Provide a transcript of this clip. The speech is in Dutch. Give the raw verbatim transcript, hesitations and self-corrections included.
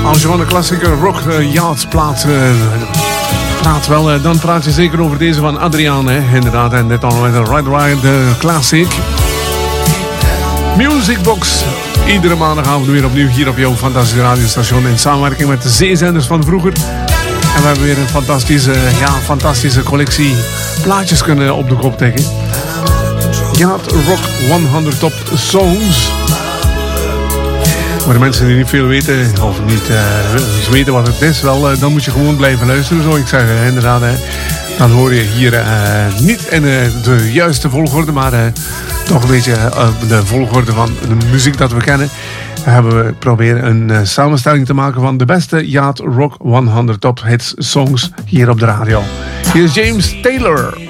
Als je van de klassieke rock uh, yacht plaat, uh, praat wel, uh, dan praat je zeker over deze van Adriaan, hè? Inderdaad. En dit dan met de Ride Ride uh, Classic. Music Box. Iedere maandagavond weer opnieuw hier op jouw fantastische radiostation in samenwerking met de zeezenders van vroeger. En we hebben weer een fantastische, ja, fantastische collectie plaatjes kunnen op de kop tikken. Yacht Rock honderd Top Songs. Voor de mensen die niet veel weten, of niet uh, weten wat het is, wel, uh, dan moet je gewoon blijven luisteren, zou ik zeggen. Inderdaad, hè. Dan hoor je hier uh, niet in uh, de juiste volgorde, maar uh, toch een beetje uh, de volgorde van de muziek dat we kennen. Hebben we proberen een uh, samenstelling te maken van de beste Yacht Rock honderd Top Hits Songs hier op de radio. Hier is James Taylor.